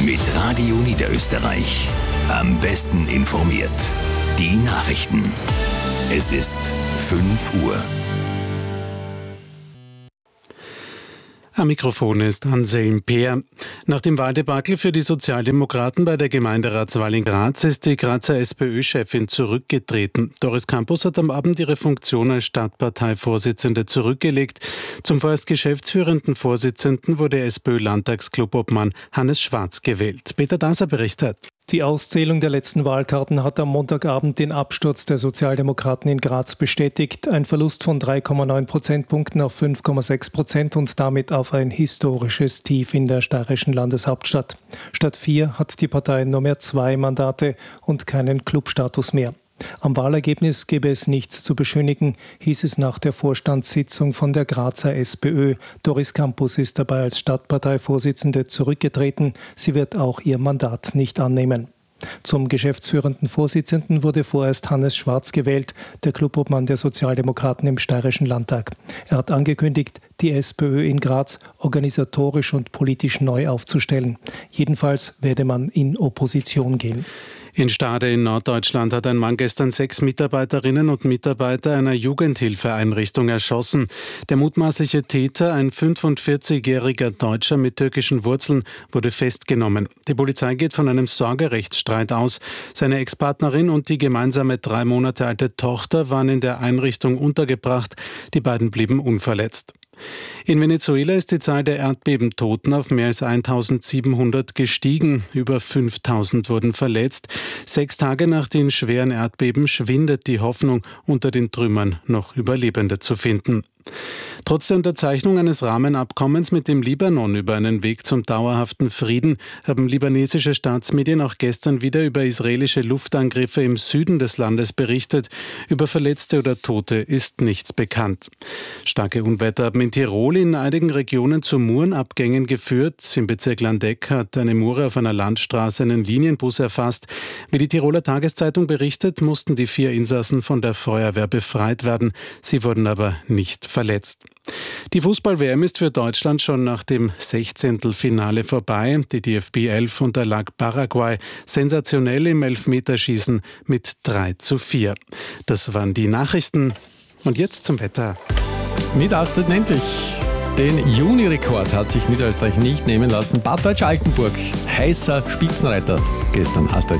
Mit Radio Niederösterreich. Am besten informiert. Die Nachrichten. Es ist 5 Uhr. Am Mikrofon ist Anselm Peer. Nach dem Wahldebakel für die Sozialdemokraten bei der Gemeinderatswahl in Graz ist die Grazer SPÖ-Chefin zurückgetreten. Doris Campos hat am Abend ihre Funktion als Stadtparteivorsitzende zurückgelegt. Zum vorerst geschäftsführenden Vorsitzenden wurde SPÖ-Landtagsclubobmann Hannes Schwarz gewählt. Peter Daser berichtet. Die Auszählung der letzten Wahlkarten hat am Montagabend den Absturz der Sozialdemokraten in Graz bestätigt. Ein Verlust von 3,9 Prozentpunkten auf 5,6% und damit auf ein historisches Tief in der steirischen Landeshauptstadt. Statt 4 hat die Partei nur mehr 2 Mandate und keinen Clubstatus mehr. Am Wahlergebnis gebe es nichts zu beschönigen, hieß es nach der Vorstandssitzung von der Grazer SPÖ. Doris Campos ist dabei als Stadtparteivorsitzende zurückgetreten. Sie wird auch ihr Mandat nicht annehmen. Zum geschäftsführenden Vorsitzenden wurde vorerst Hannes Schwarz gewählt, der Clubobmann der Sozialdemokraten im Steirischen Landtag. Er hat angekündigt, die SPÖ in Graz organisatorisch und politisch neu aufzustellen. Jedenfalls werde man in Opposition gehen. In Stade in Norddeutschland hat ein Mann gestern 6 Mitarbeiterinnen und Mitarbeiter einer Jugendhilfeeinrichtung erschossen. Der mutmaßliche Täter, ein 45-jähriger Deutscher mit türkischen Wurzeln, wurde festgenommen. Die Polizei geht von einem Sorgerechtsstreit aus. Seine Ex-Partnerin und die gemeinsame 3 Monate alte Tochter waren in der Einrichtung untergebracht. Die beiden blieben unverletzt. In Venezuela ist die Zahl der Erdbebentoten auf mehr als 1700 gestiegen. Über 5000 wurden verletzt. 6 Tage nach den schweren Erdbeben schwindet die Hoffnung, unter den Trümmern noch Überlebende zu finden. Trotz der Unterzeichnung eines Rahmenabkommens mit dem Libanon über einen Weg zum dauerhaften Frieden haben libanesische Staatsmedien auch gestern wieder über israelische Luftangriffe im Süden des Landes berichtet. Über Verletzte oder Tote ist nichts bekannt. Starke Unwetter haben in Tirol in einigen Regionen zu Murenabgängen geführt. Im Bezirk Landeck hat eine Mure auf einer Landstraße einen Linienbus erfasst. Wie die Tiroler Tageszeitung berichtet, mussten die 4 Insassen von der Feuerwehr befreit werden. Sie wurden aber nicht verletzt. Die Fußball-WM ist für Deutschland schon nach dem 16. Finale vorbei. Die DFB 11 unterlag Paraguay sensationell im Elfmeterschießen mit 3:4. Das waren die Nachrichten. Und jetzt zum Wetter. Mit Astrid Nentlich. Den Juni-Rekord hat sich Niederösterreich nicht nehmen lassen. Bad Deutsch-Altenburg, heißer Spitzenreiter gestern. Astrid.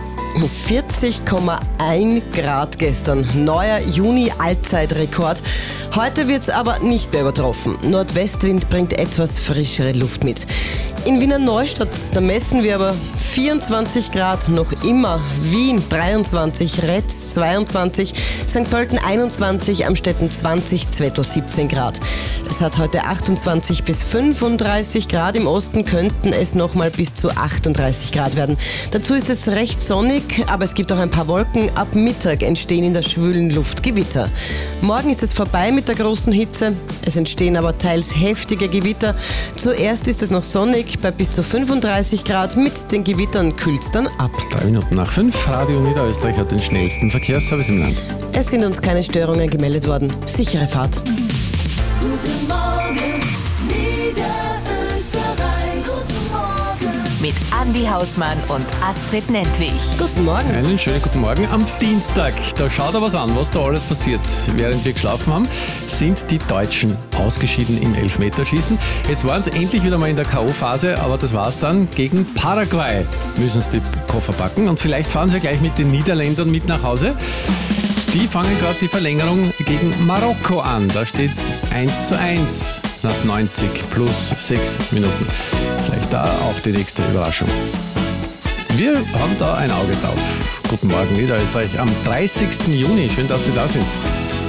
40,1 Grad gestern. Neuer Juni-Allzeitrekord. Heute wird es aber nicht mehr übertroffen. Nordwestwind bringt etwas frischere Luft mit. In Wiener Neustadt, da messen wir aber 24 Grad noch immer. Wien 23, Retz 22, St. Pölten 21, Amstetten 20, Zwettl 17 Grad. Es hat heute 28 bis 35 Grad. Im Osten könnten es nochmal bis zu 38 Grad werden. Dazu ist es recht sonnig, aber es gibt auch ein paar Wolken. Ab Mittag entstehen in der schwülen Luft Gewitter. Morgen ist es vorbei mit der großen Hitze. Es entstehen aber teils heftige Gewitter. Zuerst ist es noch sonnig bei bis zu 35 Grad. Mit den Gewittern kühlt es dann ab. 3 Minuten nach 5. Radio Niederösterreich hat den schnellsten Verkehrsservice im Land. Es sind uns keine Störungen gemeldet worden. Sichere Fahrt. Guten Morgen, Niederösterreich. Guten Morgen. Mit Andi Hausmann und Astrid Nentwich. Guten Morgen. Einen schönen guten Morgen am Dienstag. Da schaut er was an, was da alles passiert. Während wir geschlafen haben, sind die Deutschen ausgeschieden im Elfmeterschießen. Jetzt waren sie endlich wieder mal in der K.O.-Phase, aber das war's dann. Gegen Paraguay müssen sie die Koffer packen und vielleicht fahren sie gleich mit den Niederländern mit nach Hause. Die fangen gerade die Verlängerung gegen Marokko an. Da steht's 1:1 nach 90 plus 6 Minuten. Vielleicht da auch die nächste Überraschung. Wir haben da ein Auge drauf. Guten Morgen Niederösterreich am 30. Juni. Schön, dass Sie da sind.